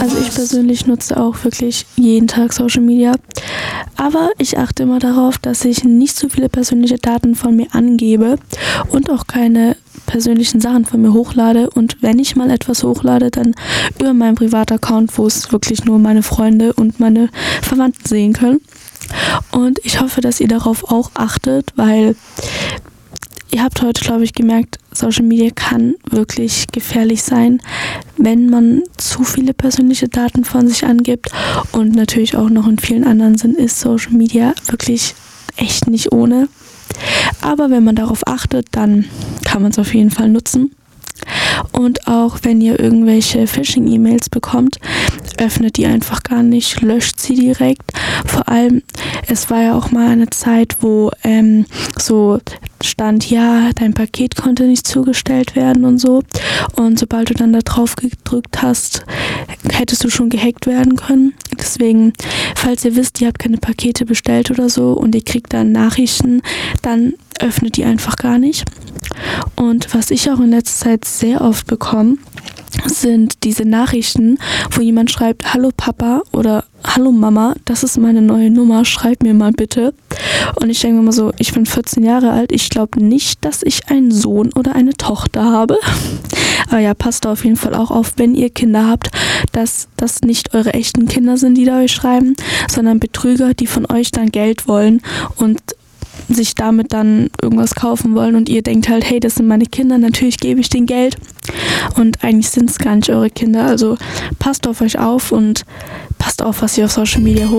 Also ich persönlich nutze auch wirklich jeden Tag Social Media, aber ich achte immer darauf, dass ich nicht so viele persönliche Daten von mir angebe und auch keine persönlichen Sachen von mir hochlade, und wenn ich mal etwas hochlade, dann über meinen Privataccount, wo es wirklich nur meine Freunde und meine Verwandten sehen können. Und ich hoffe, dass ihr darauf auch achtet, weil ihr habt heute, glaube ich, gemerkt, Social Media kann wirklich gefährlich sein, wenn man zu viele persönliche Daten von sich angibt. Und natürlich auch noch in vielen anderen Sinn ist Social Media wirklich echt nicht ohne. Aber wenn man darauf achtet, dann kann man es auf jeden Fall nutzen. Und auch wenn ihr irgendwelche Phishing-E-Mails bekommt, öffnet die einfach gar nicht, löscht sie direkt. Vor allem, es war ja auch mal eine Zeit, wo so stand, ja, dein Paket konnte nicht zugestellt werden und so. Und sobald du dann da drauf gedrückt hast, hättest du schon gehackt werden können. Deswegen, falls ihr wisst, ihr habt keine Pakete bestellt oder so und ihr kriegt dann Nachrichten, dann öffnet die einfach gar nicht. Und was ich auch in letzter Zeit sehr oft bekomme, sind diese Nachrichten, wo jemand schreibt, hallo Papa oder hallo Mama, das ist meine neue Nummer, schreib mir mal bitte. Und ich denke mir immer so, ich bin 14 Jahre alt, ich glaube nicht, dass ich einen Sohn oder eine Tochter habe. Aber ja, passt da auf jeden Fall auch auf, wenn ihr Kinder habt, dass das nicht eure echten Kinder sind, die da euch schreiben, sondern Betrüger, die von euch dann Geld wollen und sich damit dann irgendwas kaufen wollen, und ihr denkt halt, hey, das sind meine Kinder, natürlich gebe ich denen Geld, und eigentlich sind es gar nicht eure Kinder. Also passt auf euch auf und passt auf, was ihr auf Social Media